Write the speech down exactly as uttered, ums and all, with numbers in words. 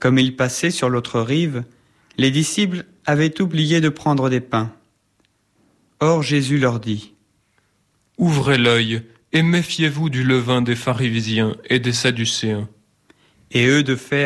Comme ils passaient sur l'autre rive, les disciples avaient oublié de prendre des pains. Or Jésus leur dit : « Ouvrez l'œil et méfiez-vous du levain des pharisiens et des sadducéens. » Et eux de fait